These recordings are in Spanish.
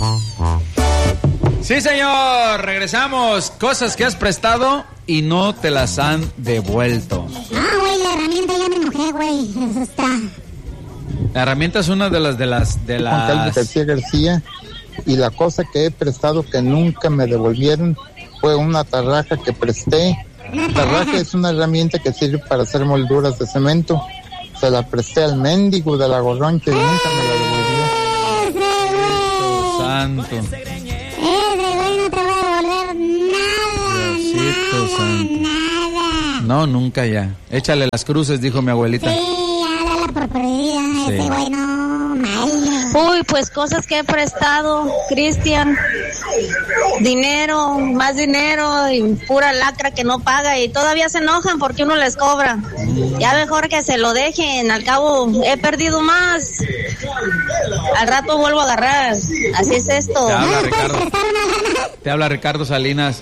Sí, señor, regresamos. Cosas que has prestado y no te las han devuelto. Güey, la herramienta ya me enojé, güey. Eso está. La herramienta es una de las... Juan Carlos García, y la cosa que he prestado que nunca me devolvieron fue una tarraja que presté. Tarraja es una herramienta que sirve para hacer molduras de cemento. Se la presté al mendigo de la Gorroncha y nunca me la devolvió. Cristo santo. Güey, no te voy a devolver nada. Diosito santo. Nada. No, nunca ya. Échale las cruces, dijo mi abuelita. Sí, ya dala por perdida. Sí. Ese güey no, mal. Uy, pues cosas que he prestado, Cristian. Dinero, más dinero y pura lacra que no paga y todavía se enojan porque uno les cobra. Ya mejor que se lo dejen, al cabo he perdido más. Al rato vuelvo a agarrar. Así es esto. Te habla Ricardo Salinas.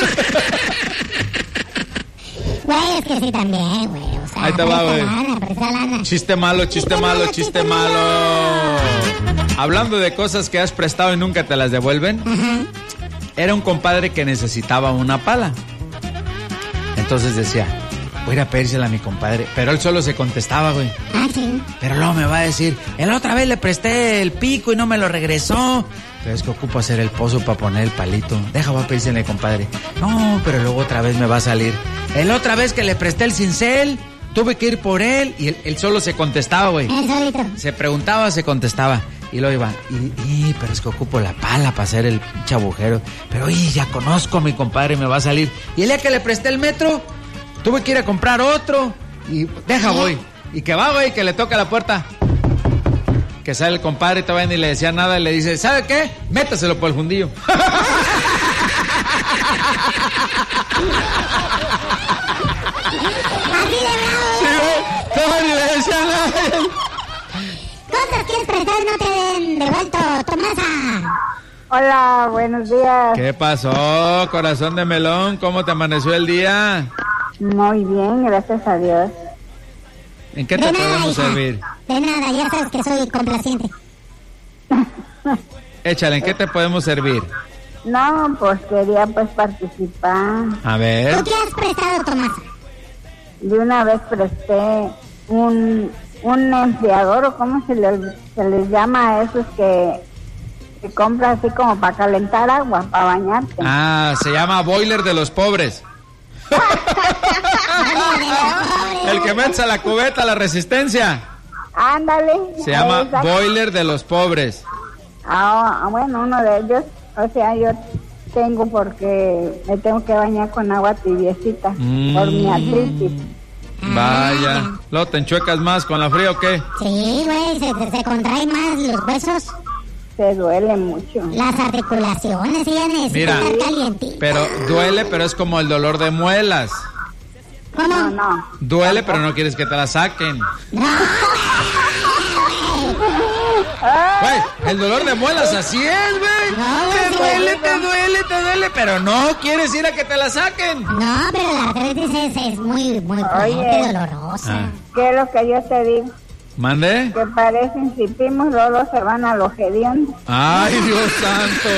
Güey, es que sí también, güey. O sea, ahí te va, güey. Lana. Chiste malo, chiste malo, chiste malo. Hablando de cosas que has prestado y nunca te las devuelven. Era un compadre que necesitaba una pala. Entonces decía, voy a ir a pedírsela a mi compadre. Pero él solo se contestaba, güey. Sí. Pero luego me va a decir, la otra vez le presté el pico y no me lo regresó. Pero es que ocupo hacer el pozo para poner el palito. Voy a pedírsela a mi compadre. No, pero luego otra vez me va a salir. La otra vez que le presté el cincel, tuve que ir por él. Y él solo se contestaba, güey. Él solito. Se preguntaba, se contestaba. Y luego iba, pero es que ocupo la pala para hacer el pinche agujero. Pero ya conozco a mi compadre, me va a salir. Y el día que le presté el metro, tuve que ir a comprar otro. Y voy. Y que va, güey, que le toca la puerta. Que sale el compadre, todavía ni le decía nada. Y le dice, ¿sabe qué? Métaselo por el fundillo. Todavía ni le decía nada. Cosas que has prestado y no te han devuelto, Tomasa. Hola, buenos días. ¿Qué pasó, corazón de melón? ¿Cómo te amaneció el día? Muy bien, gracias a Dios. ¿En qué te podemos servir? De nada, ya sabes que soy complaciente. Échale, ¿en qué te podemos servir? No, pues quería participar. A ver. ¿Tú qué has prestado, Tomasa? De una vez presté un enfriador, o cómo se les llama a esos que compras así como para calentar agua, para bañarte. Se llama boiler de los pobres. El que metes a la cubeta, la resistencia. Ándale. Se llama boiler de los pobres. Bueno, uno de ellos, o sea, yo tengo porque me tengo que bañar con agua tibiecita por mi artritis. Vaya, ¿luego te enchuecas más con la fría o qué? Sí, güey, se contraen más los huesos. Se duele mucho. Las articulaciones, sí, ya necesitan estar calientitas. Pero duele, pero es como el dolor de muelas. ¿Cómo? No. Duele, pero no quieres que te la saquen. Güey, el dolor de muelas así es, güey. Te duele, pero no quieres ir a que te la saquen. No, pero la artritis es muy fuerte, dolorosa. ¿Qué es lo que yo te digo? ¿Mande? Que parecen cipimos, luego se van a los hediondos. Ay, Dios santo.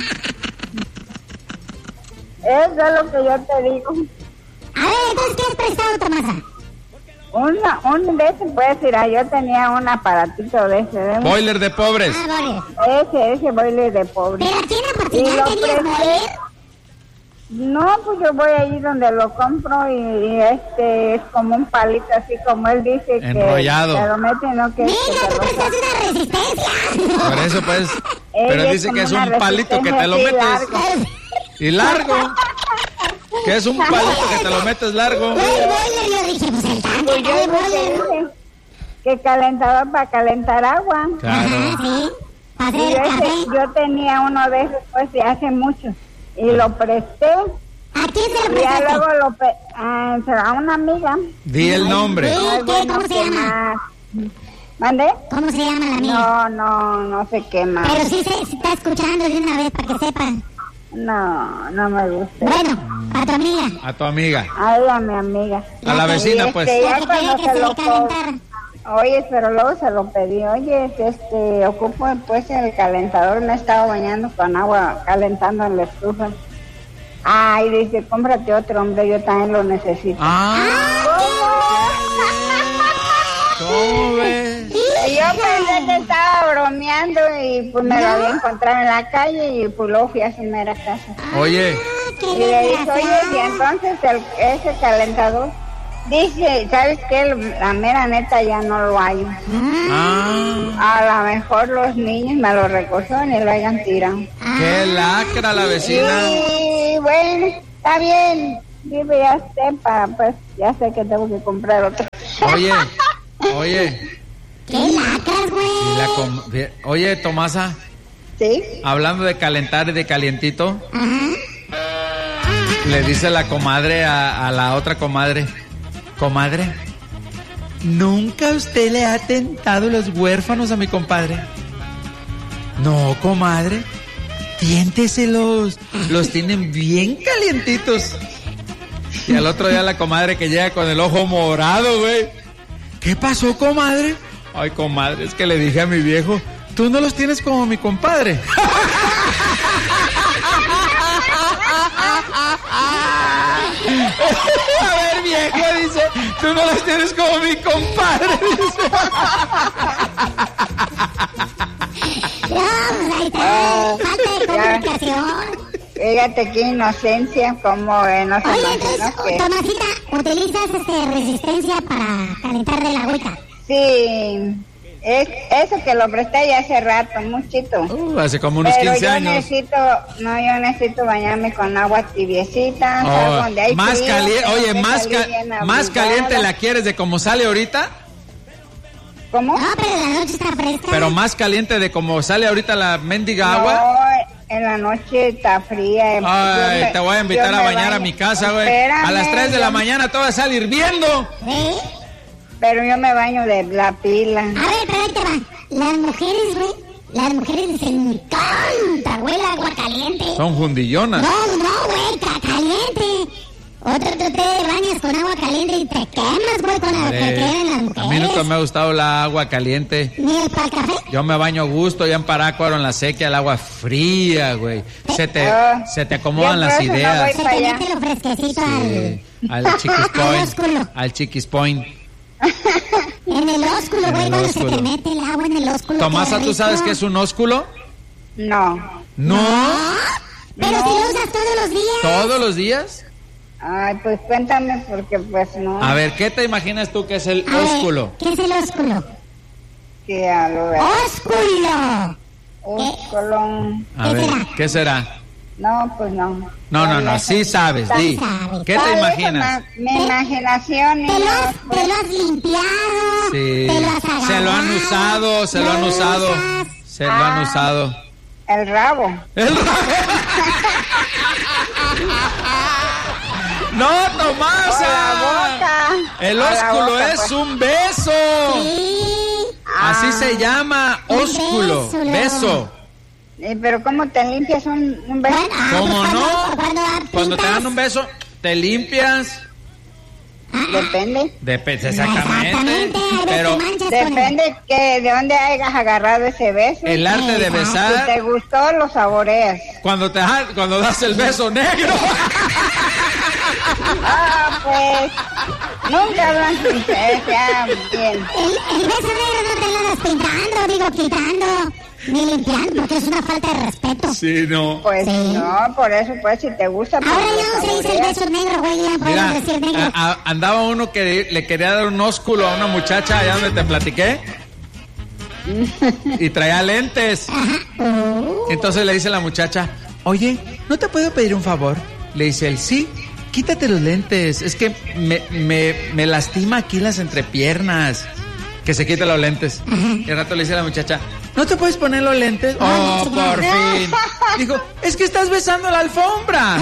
Eso es lo que yo te digo. A ver, entonces, ¿qué has prestado, Tomasa? Un de ese, puedes decir, yo tenía un aparatito de ese. Boiler de pobres. Ese boiler de pobres. ¿Pero aquí en Apatzingán tenías boiler? No, pues yo voy ahí donde lo compro y es como un palito así como él dice. Enrollado. Que te lo meten, no que... Mira, tú prestas una resistencia. Por eso pues, pero dice que es un palito que te lo metes. Largo. Y largo. Que es un palito que te lo metes largo. El boiler, yo dije, pues el tanque, Pues yo el boiler. que calentador para calentar agua. Claro. Sí, para hacer Y el café. yo tenía uno de esos pues de hace mucho y lo presté. ¿A quién se lo Y ya prestaste? luego a una amiga. Di el nombre. ¿Cómo se llama? ¿Mande? ¿Cómo se llama la amiga? No se quema. Pero sí se está escuchando de una vez para que sepan. No me gusta. Bueno, a tu amiga. A tu amiga. A ella, mi amiga. A la vecina, pues. Ya La que quería cuando que se le calentara. Oye, pero luego se lo pedí. Oye, ocupo pues el calentador. Me he estado bañando con agua calentando en la estufa. Ay, dice, cómprate otro, hombre, yo también lo necesito. ¿Cómo ves? Yo pensé que estaba bromeando y pues me lo había encontrado en la calle y pues luego fui a su mera casa. Oye. Y le dije, oye, y entonces ese calentador, dice, ¿sabes qué? La mera neta ya no lo hay. A lo mejor los niños me lo recogieron y lo hayan tirado. ¡Qué lacra la vecina! Y bueno, está bien. Yo ya sepa, pues ya sé que tengo que comprar otro. Oye. ¿Qué lacras, güey? Oye, Tomasa. ¿Sí? Hablando de calentar y de calientito. Le dice la comadre a la otra comadre. Comadre, ¿nunca usted le ha tentado los huérfanos a mi compadre? No, comadre. Tiénteselos. Los tienen bien calientitos. Y al otro día la comadre que llega con el ojo morado, güey. ¿Qué pasó, comadre? Ay, comadre, es que le dije a mi viejo, tú no los tienes como mi compadre. A ver, viejo, dice, tú no los tienes como mi compadre, dice. No, ahí está, falta de comunicación. Fíjate qué inocencia, como no se Oye, entonces, Tomasita, ¿utilizas resistencia para calentar de la agüita? Sí, eso que lo presté ya hace rato, muchito. Hace como unos 15 años. Yo necesito bañarme con agua tibiecita, donde hay más frío, caliente, oye, más caliente la quieres de como sale ahorita. ¿Cómo? No, pero en la noche está fresca. Pero más caliente de como sale ahorita la mendiga agua. No, en la noche está fría. Ay, te voy a invitar a bañar a mi casa, güey. A las 3 de la mañana todo va a salir hirviendo. ¿Sí? Pero yo me baño de la pila. A ver, pero ahí te va. Las mujeres, güey, las mujeres les encanta, güey, el agua caliente. Son jundillonas. No, güey, caliente. Otro te bañas con agua caliente y te quemas, güey, con la que quedan las mujeres. A mí nunca me ha gustado la agua caliente. ¿Ni el para café? Yo me baño a gusto, ya en Parácuaro, en la sequía, el agua fría, güey. Se te acomodan las ideas. Se te mete lo fresquecito al Chiquis Point. Al Chiquis Point. En el ósculo, güey, cuando se te mete el agua en el ósculo. Tomasa, ¿tú sabes qué es un ósculo? No. ¿No? Pero si lo usas todos los días. ¿Todos los días? Ay, pues cuéntame porque pues no. A ver, ¿qué te imaginas tú que es el ósculo? ¿Qué es el ósculo? ¿Qué algo? ¡Ósculo! Ósculo. A ver, ¿qué será? No, pues no. No, sí sabes, di. ¿Qué te imaginas? Mi imaginación. ¿Te lo has limpiado? Sí. ¿Te lo has agarrado? Se lo han usado. El rabo. ¡No, Tomasa! El ósculo es un beso. Sí. Así se llama, ósculo. Beso. Pero ¿cómo te limpias un beso? ¿Cómo no? Cuando te dan un beso, te limpias. Depende. Exactamente. Pero depende de dónde hayas agarrado ese beso. El arte de besar. Si te gustó, lo saboreas. Cuando das el beso negro. Pues nunca hablan sin ya bien. El beso negro no te lo andas pintando, digo quitando, ni limpiando, porque es una falta de respeto. Sí, no. Pues sí. No, por eso, pues si te gusta. Pues, ahora ya no se dice el beso negro, güey, ya puedes decir negro. Andaba uno que le quería dar un ósculo a una muchacha allá donde te platiqué. Y traía lentes. Entonces le dice la muchacha, oye, ¿no te puedo pedir un favor? Le dice él, sí. Quítate los lentes, es que me lastima aquí las entrepiernas. Que se quite los lentes. Y al rato le dice a la muchacha, ¿no te puedes poner los lentes? Oh, por fin. Dijo, es que estás besando la alfombra.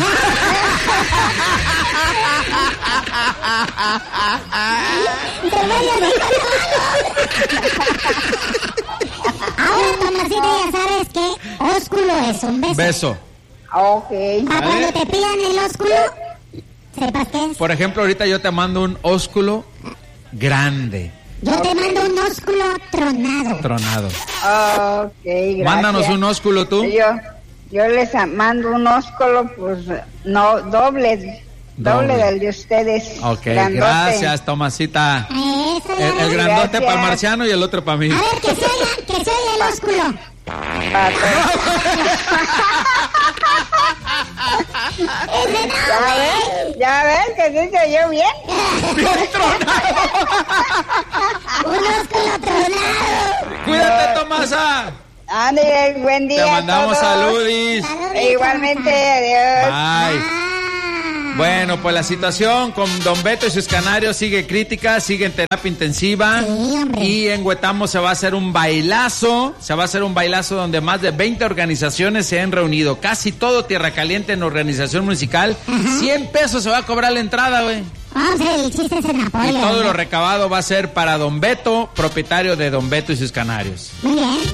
Ahora, Tomasita, ya sabes que ósculo es un beso. Beso. Ok. Cuando te pidan el ósculo, sepas qué es. Por ejemplo, ahorita yo te mando un ósculo grande. Yo te mando un ósculo tronado. Tronado. Ok, gracias. Mándanos un ósculo tú. Yo les mando un ósculo, pues, no, doble del de ustedes. Ok, grandote. gracias, Tomasita. Eso ya El no. grandote Gracias. para el marciano y el otro para mí. A ver, que se oiga el ósculo. Ya ven que sí se oyó bien. Un ósculo tronado. Cuídate, Tomasa. Ándale, buen día. Te mandamos a todos. saludis. Igualmente, adiós. Bye. Bueno, pues la situación con Don Beto y sus canarios sigue crítica, sigue en terapia intensiva. Sí, hombre. Y en Huetamo se va a hacer un bailazo. Se va a hacer un bailazo donde más de 20 organizaciones se han reunido. Casi todo Tierra Caliente en organización musical. 100 pesos se va a cobrar la entrada, güey. Vamos a ver, el chiste es en apoyo. Y todo lo recabado va a ser para Don Beto, propietario de Don Beto y sus canarios. Muy bien.